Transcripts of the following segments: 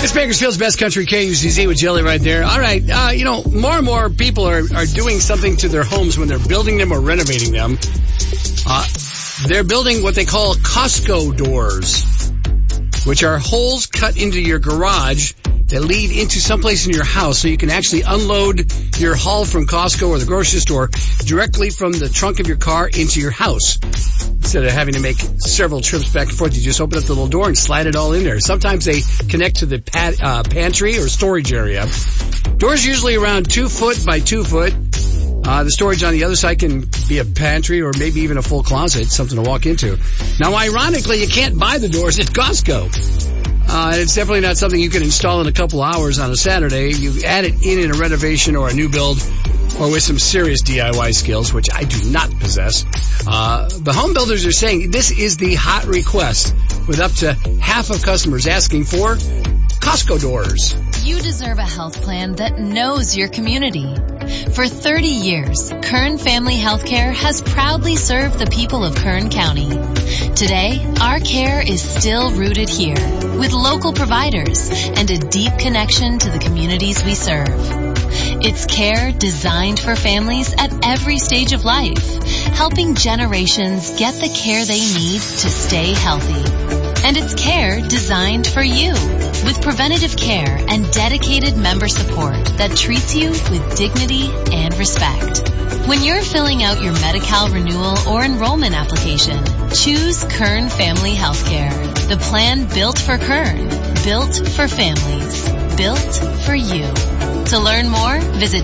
It's Bakersfield's Best Country KUCZ with Jelly right there. All right, more and more people are doing something to their homes when they're building them or renovating them. They're building what they call Costco doors, which are holes cut into your garage that lead into someplace in your house so you can actually unload your haul from Costco or the grocery store directly from the trunk of your car into your house. Instead of having to make several trips back and forth, you just open up the little door and slide it all in there. Sometimes they connect to the pantry or storage area. Doors usually around 2 foot by 2 foot. The storage on the other side can be a pantry or maybe even a full closet, something to walk into. Now, ironically, you can't buy the doors at Costco. It's definitely not something you can install in a couple hours on a Saturday. You add it in a renovation or a new build or with some serious DIY skills, which I do not possess. The home builders are saying this is the hot request, with up to half of customers asking for Costco doors. You deserve a health plan that knows your community. For 30 years, Kern Family Healthcare has proudly served the people of Kern County. Today, our care is still rooted here, with local providers and a deep connection to the communities we serve. It's care designed for families at every stage of life, helping generations get the care they need to stay healthy. And it's care designed for you, with preventative care and dedicated member support that treats you with dignity and respect. When you're filling out your Medi-Cal renewal or enrollment application, choose Kern Family Healthcare, the plan built for Kern, built for families, built for you. To learn more, visit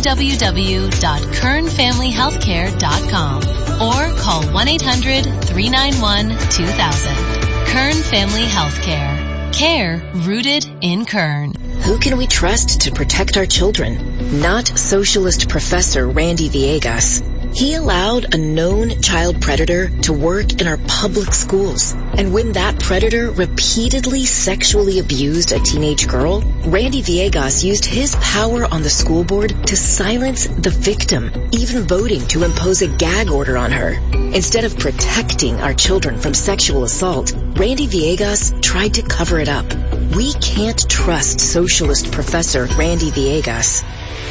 www.kernfamilyhealthcare.com or call 1-800-391-2000. Kern Family Healthcare. Care rooted in Kern. Who can we trust to protect our children? Not socialist Professor Randy Villegas. He allowed a known child predator to work in our public schools. And when that predator repeatedly sexually abused a teenage girl, Randy Villegas used his power on the school board to silence the victim, even voting to impose a gag order on her. Instead of protecting our children from sexual assault, Randy Villegas tried to cover it up. We can't trust socialist Professor Randy Villegas.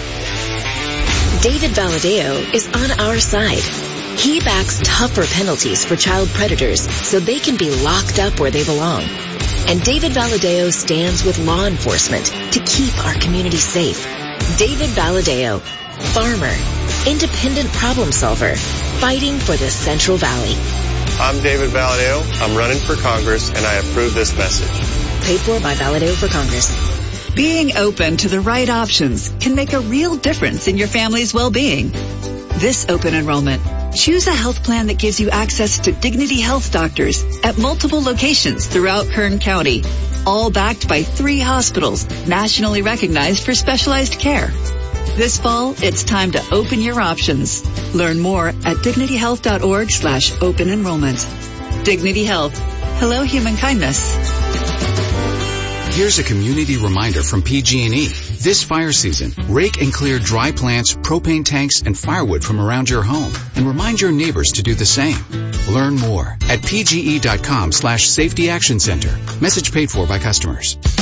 David Valadeo is on our side. He backs tougher penalties for child predators so they can be locked up where they belong. And David Valadeo stands with law enforcement to keep our community safe. David Valadeo, farmer, independent problem solver, fighting for the Central Valley. I'm David Valadeo. I'm running for Congress, and I approve this message. Paid for by Valadeo for Congress. Being open to the right options can make a real difference in your family's well-being. This open enrollment, choose a health plan that gives you access to Dignity Health doctors at multiple locations throughout Kern County, all backed by 3 hospitals nationally recognized for specialized care. This fall, it's time to open your options. Learn more at dignityhealth.org/open enrollment. Dignity Health. Hello, human kindness. Here's a community reminder from PG&E. This fire season, rake and clear dry plants, propane tanks, and firewood from around your home. And remind your neighbors to do the same. Learn more at pge.com/safety action center. Message paid for by customers.